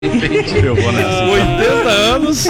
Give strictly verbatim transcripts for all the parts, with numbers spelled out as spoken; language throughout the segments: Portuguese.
Eu vou nessa. oitenta anos.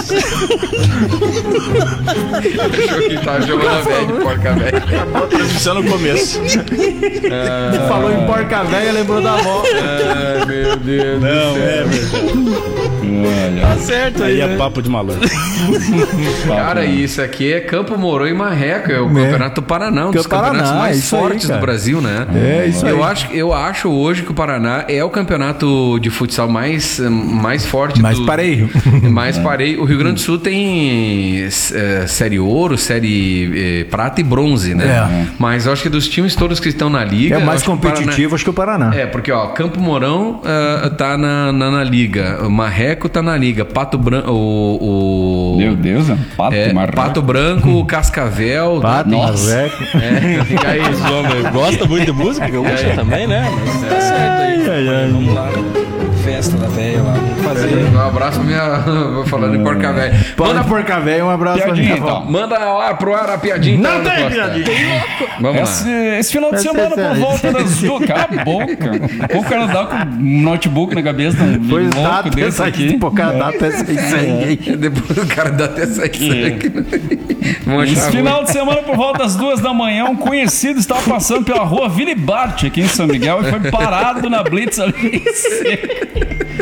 Achou que tava jogando velho, porca velha. Acabou a transmissão no começo. É... Falou em porca velha, lembrou da avó. Ai, meu Deus do Não, céu. é verdade. Olha, tá certo aí, Aí é né? papo de malandro. Cara, isso aqui é Campo Mourão e Marreco, é o Campeonato do Paraná, um dos Campo campeonatos Paraná, mais isso aí, fortes cara. do Brasil, né? É, isso eu aí. Acho, eu acho hoje que o Paraná é o campeonato de futsal mais, mais forte. Mais do, pareio. Mais pareio. O Rio Grande do Sul tem é, série ouro, série é, prata e bronze, né? É. Mas eu acho que dos times todos que estão na liga... É o eu mais acho que o competitivo, Paraná- acho que o Paraná. É, porque ó, Campo Mourão uh, tá na, na, na liga, o Marreco tá na liga, Pato Branco, o, o... Meu Deus, é um pato É, marreco. Pato Branco, Cascavel. Pato, Nossa. Marreco. É, fica aí. Esse homem gosta muito de música, gaúcha também, né? Mas tá certo aí. Ai, ai. Vamos lá. Festa da velha lá. Vamos fazer. Um abraço pra minha. Falando em porca velha. Manda Manda, porca velha, um abraço pra Piadinha, minha avó. então. manda lá pro ar a piadinha. Não então, tem Costa. piadinha. Vamos Esse, lá. esse final de Essa semana, é por sério. volta das duas. Cala a boca. O cara dá com um notebook na cabeça de um Pois dá louco até desse sair, aqui. pô, cara, dá até sair sangue. Depois o cara dá até sair sangue. Vamos achar Esse ruim. final de semana, por volta das duas da manhã, um conhecido estava passando pela rua Vili Bart, aqui em São Miguel, e foi parado na Blitz ali em seco.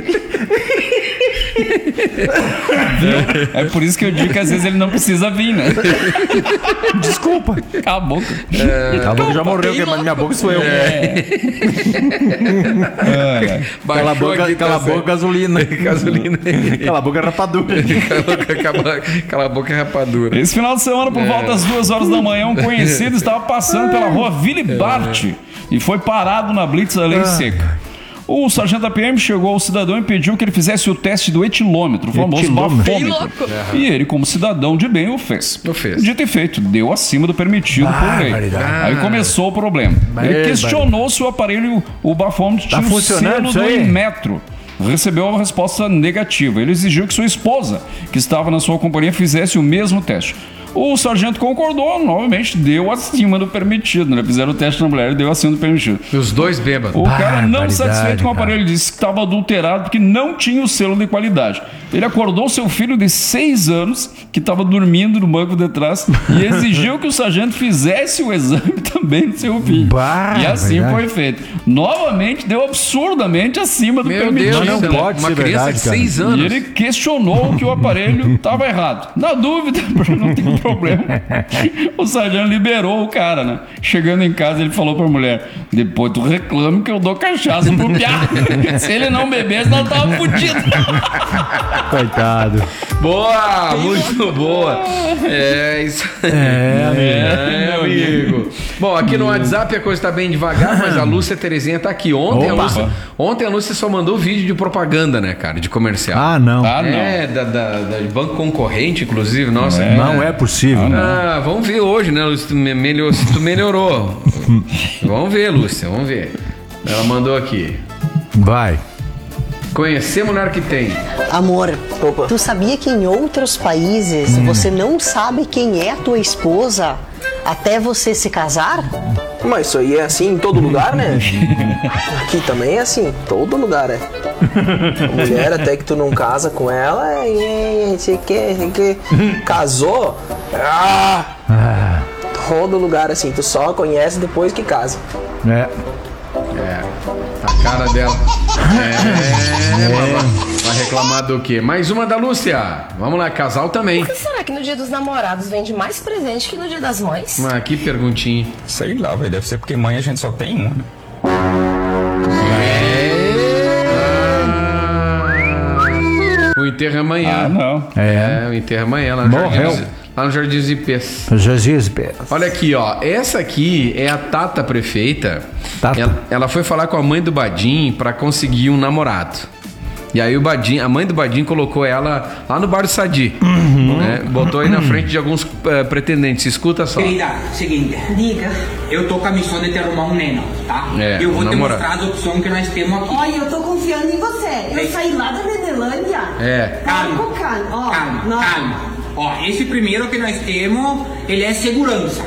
É por isso que eu digo que às vezes ele não precisa vir, né? Desculpa. Cala a boca. A boca já morreu, que mas minha boca sou eu. É. É. Baixou Cala a boca, aqui, cala a tá boca, gasolina. certo. Gasolina. Cala a boca, rapadura. Cala a boca, cala- Cala a boca, rapadura. Esse final de semana, por volta das duas horas da manhã, um conhecido estava passando pela rua Vili Bart e foi parado na Blitz ali em seca. O sargento da P M chegou ao cidadão e pediu que ele fizesse o teste do etilômetro, o famoso Etilômetro. bafômetro. E ele, como cidadão de bem, o fez. O fez. Dito e feito, deu acima do permitido por lei. Barbaridade. Aí começou o problema. Ele Barbaridade. questionou se o aparelho, o bafômetro, Tá tinha o funcionando selo isso do aí? Inmetro. Recebeu uma resposta negativa. Ele exigiu que sua esposa, que estava na sua companhia, fizesse o mesmo teste. O sargento concordou, novamente, deu acima do permitido, né? Fizeram o teste na mulher e deu acima do permitido. E os dois bêbados. O cara, não Barbaridade, satisfeito com o cara. aparelho, disse que estava adulterado porque não tinha o selo de qualidade. Ele acordou seu filho de seis anos, que estava dormindo no banco de trás, e exigiu que o sargento fizesse o exame também do seu filho. E assim Barbaridade. foi feito. Novamente, deu absurdamente acima do Meu permitido. Deus, não do céu. pode Uma ser criança verdade, de cara. seis E anos. ele questionou que o aparelho estava errado. Na dúvida, porque não tem problema, o sargento liberou o cara, né? Chegando em casa, ele falou pra mulher: depois tu reclama que eu dou cachaça pro piá. Se ele não bebesse, nós tava fudido. Coitado. Boa, muito boa. É isso aí. É, É, amigo. Bom, aqui no WhatsApp a coisa tá bem devagar, mas a Lúcia Terezinha tá aqui. Ontem a, Opa. Lúcia, ontem a Lúcia só mandou vídeo de propaganda, né, cara? De comercial. Ah, não. Ah, não. É, da, da, da banco concorrente, inclusive. Nossa, Não é possível. Ah, vamos ver hoje, né, Lúcia? Tu me- melhor- se tu melhorou. Vamos ver, Lúcia, vamos ver. Ela mandou aqui. Vai. Conhecer mulher que tem. Amor, tu sabia que em outros países você não sabe quem é a tua esposa até você se casar? Mas isso aí é assim em todo lugar, né? Aqui também é assim, todo lugar, é. A mulher, até que tu não casa com ela, é, é, sei que, sei que, casou, ah, Ah, todo lugar assim, tu só conhece depois que casa. é. É, a cara dela. É, vai, vai reclamar do quê? Mais uma da Lúcia. Vamos lá, casal também. Por que será que no dia dos namorados vende mais presente que no dia das mães? Ah, que perguntinha. Sei lá, velho. Deve ser porque mãe a gente só tem uma. né? O enterro é amanhã. Ah, não. É, o enterro é amanhã lá no Morreu. Jardim, lá no Jardim dos Ipês. Jesus. Olha aqui, ó. Essa aqui é a Tata prefeita. Tata. Ela, ela foi falar com a mãe do Badim pra conseguir um namorado. E aí o Badim, a mãe do Badim colocou ela lá no bar do Sadi. Né? Botou aí na frente de alguns eh, pretendentes. Escuta só. Querida, seguinte. Diga. Eu tô com a missão de te arrumar um neno, tá? É, eu vou um te namorado. mostrar as opções que nós temos aqui. Olha, eu tô confiando em você. Eu saí lá da Vedelândia. É. Calma, Calma, calma. Ó, calma, não. calma. Ó, esse primeiro que nós temos, ele é segurança.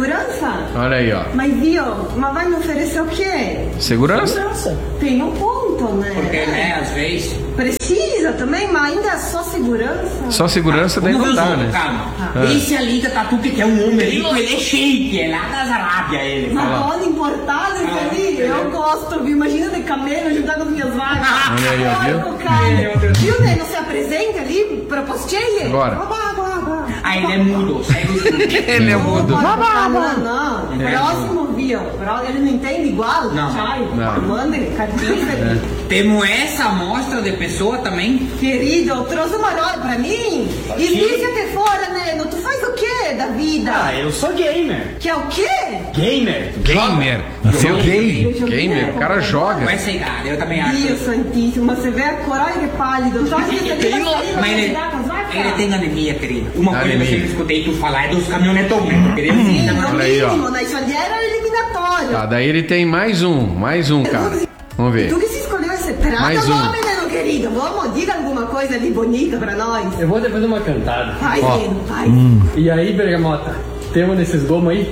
Segurança? Olha aí, ó. Mas viu, mas vai me oferecer o quê? Segurança? Segurança. Tem um ponto. muito, né? Porque, né, às vezes... Precisa também, mas ainda é só segurança. Só segurança daí não dá, né? Calma. Ah. Esse ali da Tatu, que é um homem rico, ele é shake, é lá das Arábias, ele. Mas Fala. pode importar esse ali? Eu gosto, viu? Imagina de camelo juntar com as minhas vacas. Olha aí, ó, viu? Olha o cara. Viu, né? Não se apresenta ali pra postele? Bora. Ah, ele é mudo. Ele é mudo. Não, não, não. Próximo, viu? Ele não entende igual? Não. Tchai. Não. Manda cartinha. Temos essa amostra de pessoa também. Querido, eu trouxe uma nota pra mim. E diz que fora, né? Tu faz o quê da vida? Ah, eu sou gamer. Que é o quê? Gamer. Gamer. Seu gay. Gamer. O cara joga. Com essa idade, eu também acho. Deus santíssimo, você vê a coragem é pálido. Já que você tem Mas ele, ele tem anemia, querido. Uma coisa que eu sempre escutei tu falar é dos caminhonetometros, querido. Sim, no Olha aí, ó. mínimo, né? Isso ali era eliminatório. Tá, daí ele tem mais um. Mais um, cara. Vamos ver. Tu que se escolheu esse prato, Mais um. nome, né, meu querido? Vamos, diga alguma coisa de bonita pra nós. Eu vou depois de uma cantada. Vai, Ó. Pedro, vai. E aí, Bergamota, temos nesses gomos aí?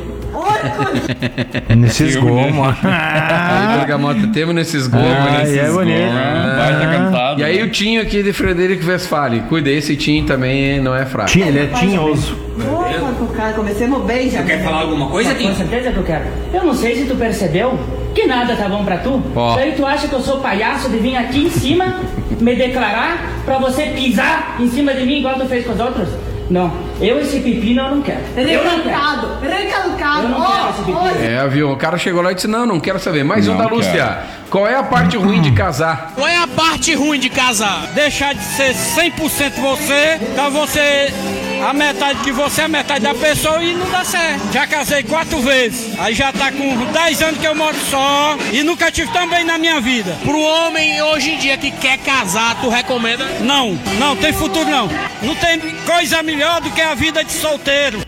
Nesses gomos. Aí, Bergamota, temos nesses gomos. Ah, nesses é bonito. Ah, baita cantado. E aí o Tinho aqui de Frederico Westphalen. Cuida, esse Tinho também não é fraco. Tinha, ele é tinhoso. Opa, cara, comecemos bem já. Tu quer falar alguma coisa, Com Tim? certeza que eu quero. Eu não sei se tu percebeu que nada tá bom pra tu. Ó. Daí tu acha que eu sou palhaço de vir aqui em cima me declarar pra você pisar em cima de mim igual tu fez com os outros? Não, eu esse pepino eu não quero. Eu não quero. Recalcado, recalcado. Eu não quero esse pepino. É, viu? O cara chegou lá e disse: Não, não quero saber. Mais um Não da quero. Lúcia. Qual é a parte ruim de casar? Qual é a parte ruim de casar? Deixar de ser cem por cento você, pra você a metade de você, a metade da pessoa e não dá certo. Já casei quatro vezes, aí já tá com dez anos que eu moro só e nunca tive tão bem na minha vida. Pro homem hoje em dia que quer casar, tu recomenda? Não, não tem futuro não. Não tem coisa melhor do que a vida de solteiro.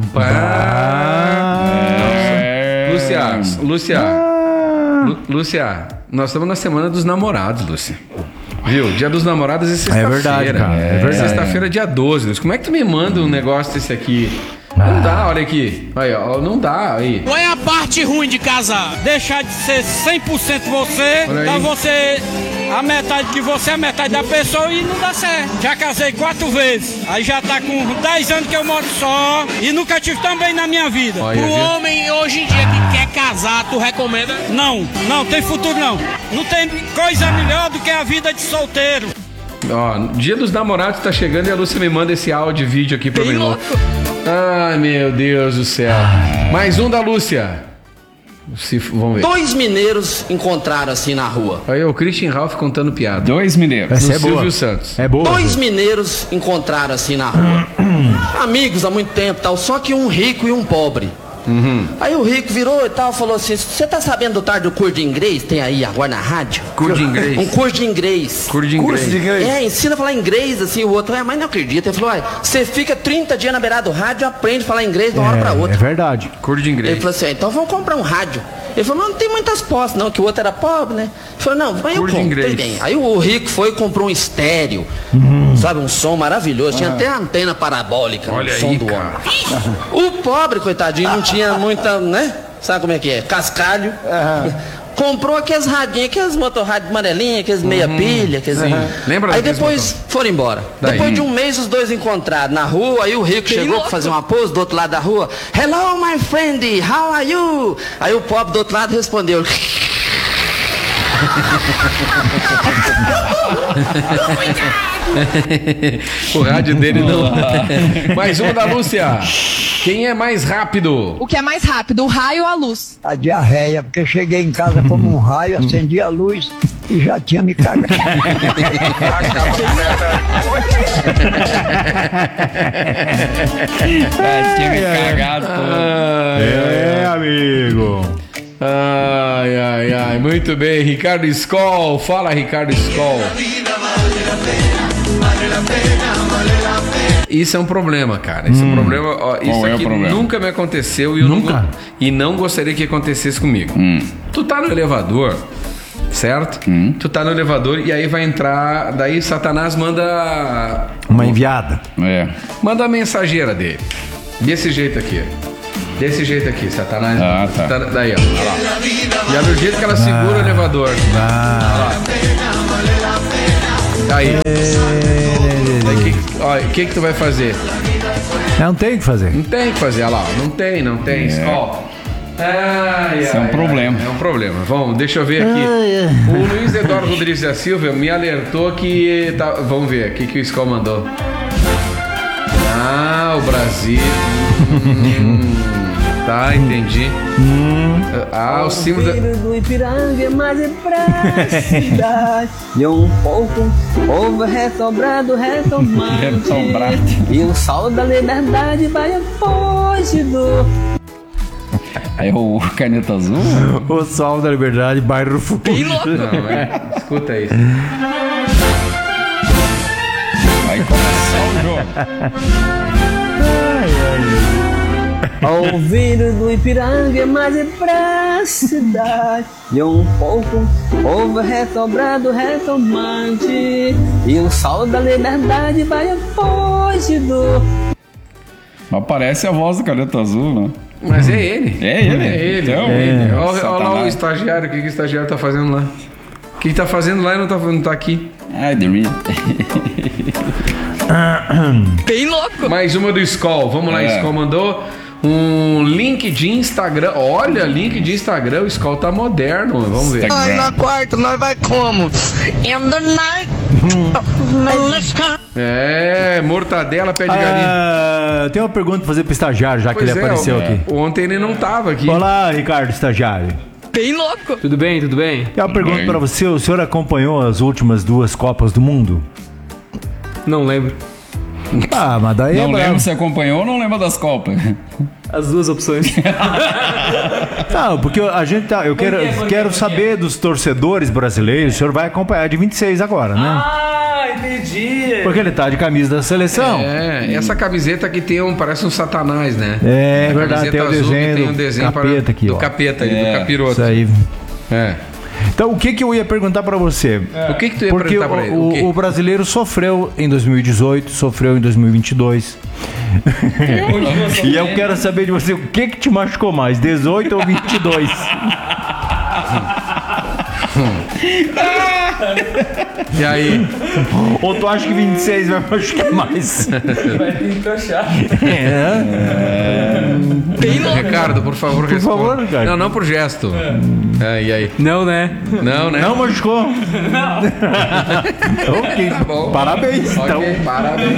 É... Lúcia, Lúcia, Lu- Lúcia, nós estamos na semana dos namorados, Lúcia. Viu? Dia dos namorados é sexta-feira. É verdade, cara, é verdade. Sexta-feira, dia doze. Lúcia. Como é que tu me manda um negócio desse aqui? Não dá, olha aqui. Aí, ó, não dá, aí. Qual é a parte ruim de casar? Deixar de ser cem por cento você, Olha aí. pra você a metade de você, a metade da pessoa e não dá certo. Já casei quatro vezes, aí já tá com dez anos que eu moro só e nunca tive tão bem na minha vida. Olha, Pro viu? homem hoje em dia que quer casar, tu recomenda? Não, não tem futuro não. Não tem coisa melhor do que a vida de solteiro. Ó, dia dos namorados tá chegando e a Lúcia me manda esse áudio e vídeo aqui pra mim. Ai, meu Deus do céu. Mais um da Lúcia. Se, vamos ver. Dois mineiros encontraram assim na rua. Aí o Christian Ralph contando piada. Dois mineiros. Do Essa é Silvio boa. Santos. É boa. Dois mineiros encontraram assim na rua. Amigos há muito tempo tal, só que um rico e um pobre. Uhum. Aí o rico virou e tal, falou assim: você tá sabendo do tal do curso de inglês? Tem aí agora na rádio? Curso de inglês? Um curso de inglês. Curso de inglês. Curso de inglês. É, ensina a falar inglês assim, o outro, é, mas não acredita. Ele falou: você fica trinta dias na beirada do rádio e aprende a falar inglês de uma hora pra É, outra. é verdade. Curso de Ele inglês. falou assim: então vamos comprar um rádio. Ele falou: não tem muitas posses, não, que o outro era pobre, né? Ele falou: não, mas eu Curso de compro, inglês. tem bem. Aí o rico foi e comprou um estéreo, sabe, um som maravilhoso. Tinha até antena parabólica no Olha som aí, do cara. homem. O pobre, coitadinho, não tinha muita, né? Sabe como é que é? Cascalho. Comprou aqueles radinhos, aqueles motorrádios amarelinhos, aqueles meia pilha, aqueles... Lembra Aí daqueles depois foram embora. Daí? Depois de um mês os dois encontraram na rua, aí o rico chegou pra fazer uma pose do outro lado da rua. Hello, my friend, how are you? Aí o pobre do outro lado respondeu. O rádio dele não. Mais um da Lúcia. Quem é mais rápido? O que é mais rápido, o raio ou a luz? A diarreia, porque cheguei em casa como um raio, acendi a luz e já tinha me cagado. Ah, tinha me cagado todo. É, amigo. Ai, ai, ai. Muito bem, Ricardo Skoll. Fala, Ricardo Skoll. Isso é um problema, cara. Isso hum. é um problema. Ó, isso Qual é aqui o problema? nunca me aconteceu e eu Nunca? Não, e não gostaria que acontecesse comigo. Hum. Tu tá no elevador, certo? Hum. Tu tá no elevador e aí vai entrar. Daí Satanás manda. Uma enviada. É. Manda a mensageira dele. Desse jeito aqui. Desse jeito aqui, Satanás. Ah, tá. Tá- Daí, ó. Olha lá. Já viu o jeito que ela segura o elevador. Ah. Olha lá. Aí. O que que tu vai fazer? Não tem o que fazer. Não tem o que fazer, olha lá. Não tem, não tem. É. Ó. Ai, Isso é um ai, problema. ai, é um problema. Vamos, deixa eu ver aqui. O Luiz Eduardo Rodrigues da Silva me alertou que. Tá, vamos ver o que, que o Skol mandou. Ah, o Brasil. Hum, tá, entendi. Ah, o símbolo da. do Ipiranga, mas é pra cidade. E um pouco, ovo ressobrado, ressomante. Ressobrado. E o sol da liberdade vai fógido. Aí o Caneta Azul. O Sol da Liberdade, bairro Fukushi. Não, é. Escuta isso. Vai começar o jogo. Ao vírus do Ipiranga, mas é pra cidade. E um pouco, ovo ressobrado, ressomante. E o sol da liberdade vai fógido. Mas parece a voz do Caneta Azul, né? Mas é ele. É ele. É ele. Então, é ele. Olha, olha lá o Satanás. estagiário. O que, que o estagiário tá fazendo lá? O que, que tá fazendo lá e não tá, não tá aqui? Ai, dormi. Bem louco. Mais uma do Skol. Vamos lá, É. Skol mandou um link de Instagram. Olha, link de Instagram. O Skol tá moderno. Vamos ver. Nós na quarta, nós vai como? In the night. É, mortadela, pé de galinha. Ah, tem uma pergunta pra fazer pro estagiário, já que Pois ele é, apareceu o- aqui. Ontem ele não tava aqui. Olá, Ricardo, estagiário. Bem louco. Tudo bem, tudo bem? Tem uma pergunta bem. pra você. O senhor acompanhou as últimas duas Copas do Mundo? Não lembro. Ah, mas daí Não é bravo. lembro se acompanhou ou não lembra das Copas. As duas opções. Não, porque a gente tá. Eu quero, quê? Por quê? quero Por quê? saber dos torcedores brasileiros. O senhor vai acompanhar de vinte e seis agora, né? Ah, entendi. Porque ele tá de camisa da seleção. É, essa camiseta aqui tem um, parece um satanás, né? É, A verdade, camiseta tem o azul que desenho tem do um desenho capeta para, aqui, do ó. capeta ali, É, do capiroto. Isso aí. É. Então, o que que eu ia perguntar pra você? O que que tu ia Porque perguntar pra ele? o, O quê? o brasileiro sofreu em dois mil e dezoito, sofreu em dois mil e vinte e dois. E eu quero saber de você, o que que te machucou mais, dezoito ou vinte e dois? E aí? Ou tu acha que vinte e seis vai machucar mais? Vai ter que encaixar. É. Ricardo, por favor, Por responda. favor, Ricardo. Não, não por gesto. É, e aí? Não, né? Não, né? Não machucou? Não. Ok, Tá bom. parabéns. Ok, Então. parabéns.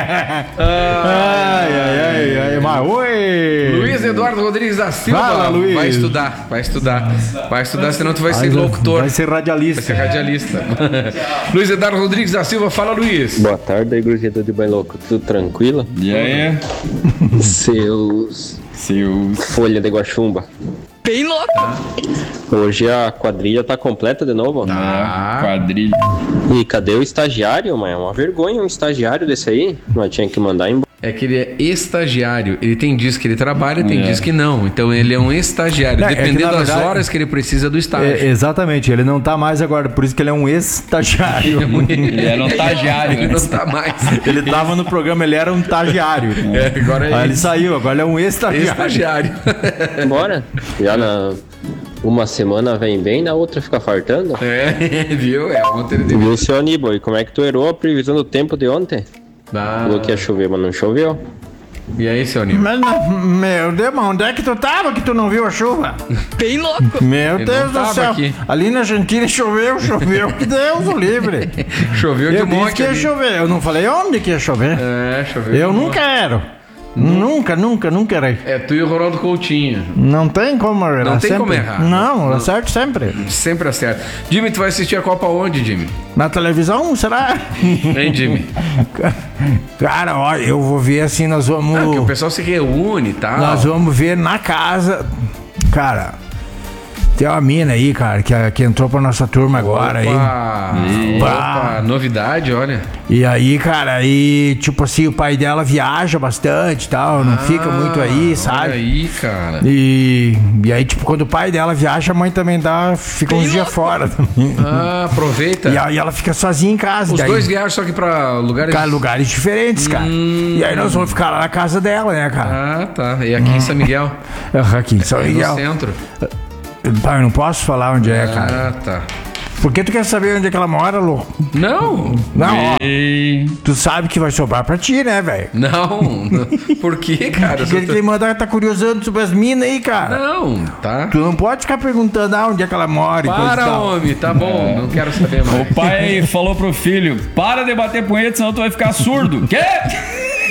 Ai, ai, ai, ai, mas oi! Luiz Eduardo Rodrigues da Silva. Fala, Luiz. Vai estudar, vai estudar. Vai estudar, senão tu vai ser Vai- locutor. Vai ser radialista. Vai ser radialista. Luiz Eduardo Rodrigues da Silva, fala, Luiz. Boa tarde, aí, Grujeta de Bem Louco. Tudo tranquilo? E aí? Seus. Seus. Folha de guaxumba. Bem louco. Hoje a quadrilha tá completa de novo. Ah. Quadrilha. E cadê o estagiário, mãe? É uma vergonha um estagiário desse aí. Nós tinha que mandar embora. É que ele é estagiário. Ele tem dias que ele trabalha, tem É. dias que não. Então ele é um estagiário. Não, é que, dependendo na das verdade, horas que ele precisa do estágio. É, exatamente, ele não tá mais agora, por isso que ele é um ex-estagiário. Ele era um estagiário. Ele não tá mais. Ele tava no programa, ele era um estagiário. É, agora é Aí ele isso. saiu, agora ele é um ex-estagiário. Estagiário. Bora. Já na. Uma semana vem bem, na outra fica fartando. É, viu? É, ontem ele deu. Viu, seu Aníbal? E como é que tu errou a previsão do tempo de ontem? Ah. Falou que ia chover, mas não choveu. E aí, seu Nil? Mas, meu Deus, mas onde é que tu tava que tu não viu a chuva? Bem louco. Meu Ele Deus não do tava céu. aqui. Ali na Argentina choveu, choveu, que Deus o livre. Choveu de Eu monte disse que ia ali. chover, eu não falei onde que ia chover. É, choveu. Eu de monte. nunca era. Nunca, nunca, nunca errei. É tu e o Ronaldo Coutinho. Não tem como errar. Não tem sempre. como errar. Não, eu Não. acerto sempre. Sempre acerta. Jimmy, tu vai assistir a Copa onde, Jimmy? Na televisão, será? Hein, Jimmy? Cara, olha, eu vou ver assim, nós vamos. Ah, que o pessoal se reúne e tal. Nós vamos ver na casa. Cara, Tem uma mina aí, cara, que, que entrou pra nossa turma agora Opa, aí. Opa, novidade, olha. E aí, cara, aí, tipo assim, o pai dela viaja bastante e tal, não Ah, fica muito aí, sabe? Olha aí, cara. E, e aí, tipo, quando o pai dela viaja, a mãe também dá, fica uns dias fora também. Ah, aproveita. E aí ela fica sozinha em casa. Os daí, dois viajam só que pra lugares... Cara, lugares diferentes, cara. Hum. E aí nós vamos ficar lá na casa dela, né, cara? Ah, tá. E aqui em São Miguel? Aqui em São É Miguel. no centro. Pai, eu não posso falar onde é, cara. Ah, tá. Por que tu quer saber onde é que ela mora, Lô? Não. Não, ó. Tu sabe que vai sobrar pra ti, né, velho? Não. Por quê, cara? Porque ele tem mandado tá curiosando sobre as minas aí, cara. Não, tá. Tu não pode ficar perguntando ah, onde é que ela mora e coisa e Para, tal. homem. Tá bom. Não quero saber mais. O pai falou pro filho: para de bater punheta, senão tu vai ficar surdo. Quê?